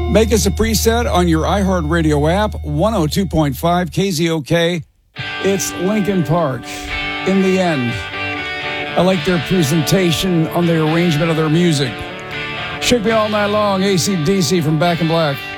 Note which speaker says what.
Speaker 1: Make us a preset on your iHeartRadio app, 102.5 KZOK. It's Linkin Park. In the end, I like their presentation on the arrangement of their music. Shake Me All Night Long, AC/DC from Back in Black.